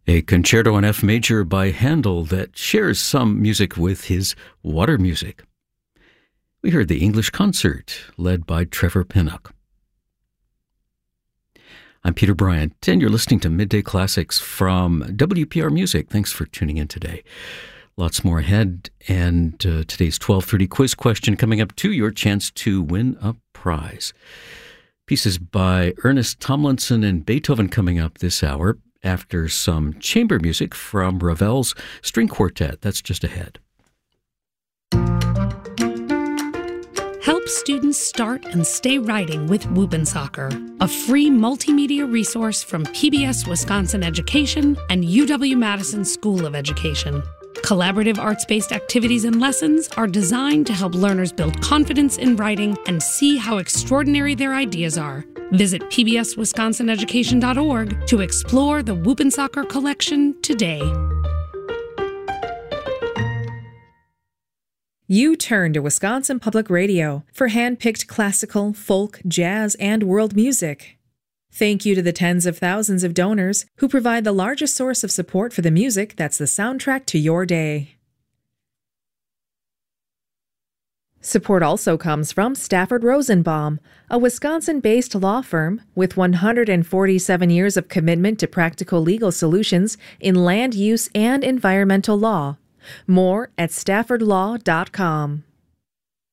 A concerto in F major by Handel that shares some music with his water music. We heard the English Concert, led by Trevor Pinnock. I'm Peter Bryant, and you're listening to Midday Classics from WPR Music. Thanks for tuning in today. Lots more ahead, and today's 12:30 quiz question coming up too, your chance to win a prize. Pieces by Ernest Tomlinson and Beethoven coming up this hour, after some chamber music from Ravel's String Quartet. That's just ahead. Help students start and stay writing with Whoop'n'Soccer, a free multimedia resource from PBS Wisconsin Education and UW-Madison School of Education. Collaborative arts-based activities and lessons are designed to help learners build confidence in writing and see how extraordinary their ideas are. Visit pbswisconsineducation.org to explore the Whoop'n'Soccer collection today. You turn to Wisconsin Public Radio for hand-picked classical, folk, jazz, and world music. Thank you to the tens of thousands of donors who provide the largest source of support for the music that's the soundtrack to your day. Support also comes from Stafford Rosenbaum, a Wisconsin-based law firm with 147 years of commitment to practical legal solutions in land use and environmental law. More at staffordlaw.com.